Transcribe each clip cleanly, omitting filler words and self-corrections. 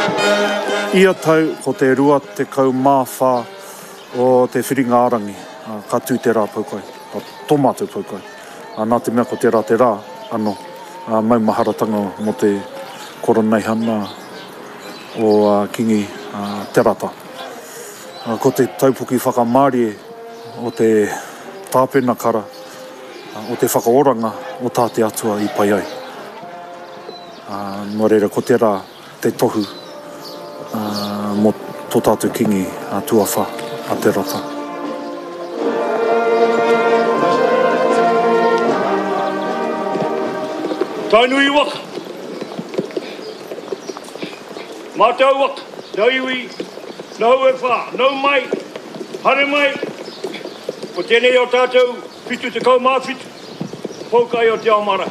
Ia tau ko te rua te kaumāwha o te whiringa-arangi, ka tū te rā paukai, ka tō mātou paukai. Nā te mea ko te rā ano, maumaharatanga mo te koroneihana o kingi te rata. Ko te taupuki whakamārie o te tāpena kara, o te whakaoranga o tāte atua i pai ai. Nō reira, ko te rā te tohu mo tō tātou kingi tuawha a te rata. Tainui waka. Mātou waka. Nau iwi, nau e wha, nau mai, hare mai. Ko tēnei o tātou whitu te kaumāwhitu, poukai o te aomara.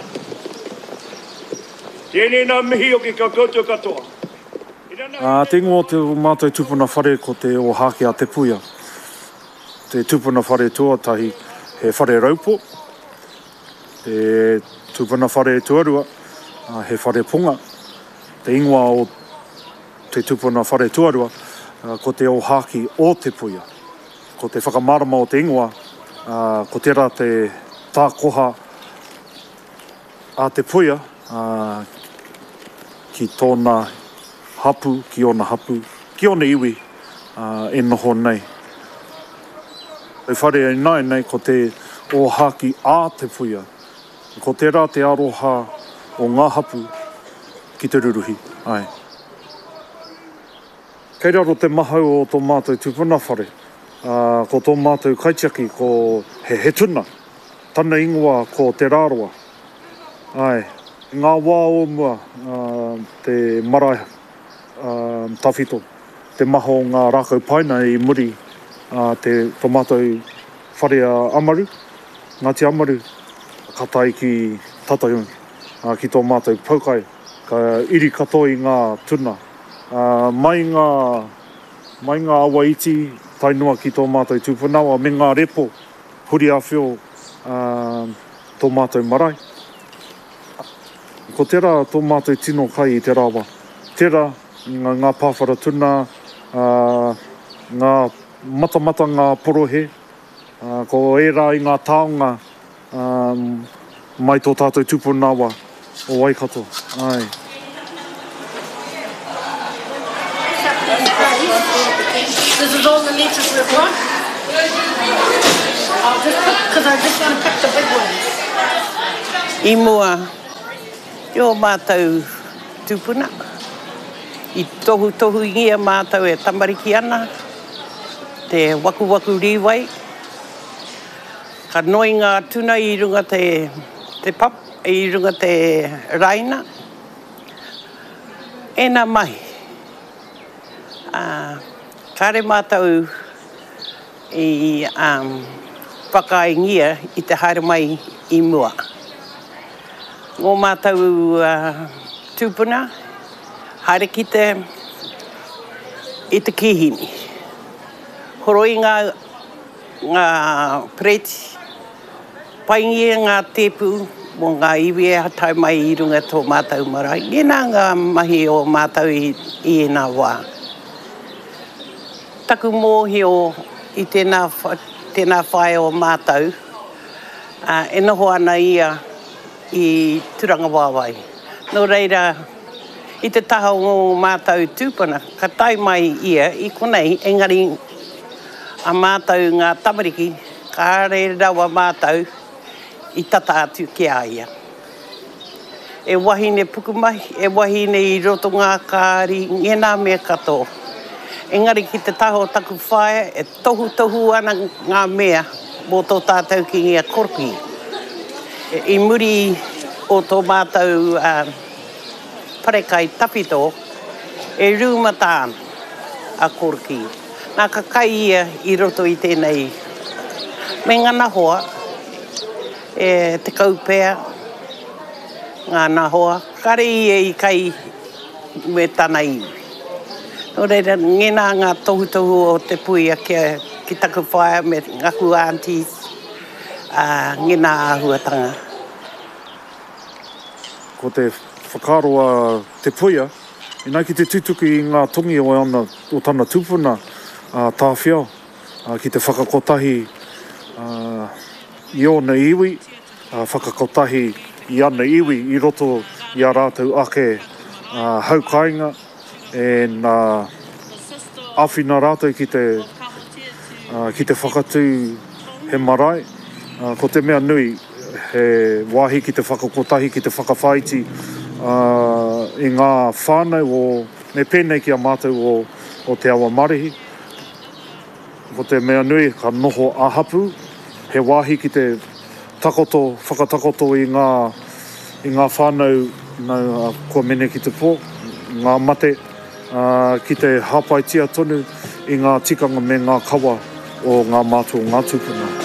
Tēnei nā mihi o ki ka koutou katoa. Te ingoa o te mātou tupuna whare ko te o hake a te puia. Te tupuna whare tuatahi he whare raupo. Te tupuna whare tuarua he whare punga. Te ingoa o te tupuna whare tuarua ko te o haki o te puia. Ko te whakamarama o te ingoa, ko te rā te tākoha a te puia ki tōna hapu, ki ona hapu, ki ona iwi e noho nei. E whare ai nei ko te o haki a te puia. Ko te rā te aroha o ngā hapu ki te ruruhi. Ai. Kei raro te mahau o tō mātou tupuna whare. Ko tō mātou kaitiaki ko he tuna. Tana ingoa ko te rāroa. Ai. Ngā wā o mua te marae tawhito. Te maho o ngā rākau paina i muri tō mātou whare amaru. Ngāti amaru. Katai ki tataiun. Ki tō mātou paukai. Ka iri katoa i ngā tuna. Mai ngā awa iti tainua ki tō mātou tūpunawa me ngā repo huri a whio tō mātou marae. Ko tērā tō mātou tino kai i te rāwa. Tērā ngā pāwhara tuna, ngā matamata ngā porohe, ko ērā i ngā taonga mai tō tātou tūpunawa o Waikato. Ai. This is all the liters we've got. I'll just pick, because I just want to pick the big ones. I mua, i o mātou tūpuna. I tohu ingia mātou e tamariki ana. Te waku riwai. Ka noi ngā tuna i runga te pap, i runga te raina. Ena mai. Kare mātou i whakaingia i te haere mai i mua. Ngō mātou tūpuna, haere ki i te kihini. Horoi ngā preti, paingia ngā tepu mō ngā iwi e hatai mai i runga tō mātou marae. Ngena ngā mahi o mātou i ena wā. Taku mōhi i tēnā whae o mātou, e noho ana ia i Turanga Wāwai. Nō reira, i te taha o mātou tūpuna, ka tai mai ia i konei, engari a mātou ngā tamariki, ka are rawa mātou i tata atu ki a ia. E wahine pukumahi, e wahine i roto ngā kāri, ngena mea katoa. Engari ki te taho taku whae, e tohu ana ngā mea mō tō tātou ki ngia korki. I muri o tō mātou parekai tapito, e rūmatāna a korki. Nā ka kai ia i roto i tēnei. Me ngana hoa, e te kaupea, ngana hoa, kare ia i kai me tāna iwi. Nō reira, ngena ngā tohu o te puia ki taku whae me ngaku aunties, ngena ahuatanga. Ko te whakaroa te puia, Nā ki te tutuki I ngā tongi o ana o tana tūpuna tāwhiao, ki te whakakotahi I ona iwi, whakakotahi I ana iwi I roto I a rātou ake haukainga, e nā awhina rātou ki te whakatū he marae, ko te mea nui, he wāhi ki te whakakotahi, ki te whakawhaiti, I ngā whānau me pēnei ki a mātou o te awa marihi. Ko te mea nui, ka noho ahapu, he wāhi ki te takoto, whakatakoto I ngā whānau kua mene ki te pō, ngā mate, ki te hapaitia tonu I ngā tikanga me ngā kawa o ngā mātua ngā tūpuna.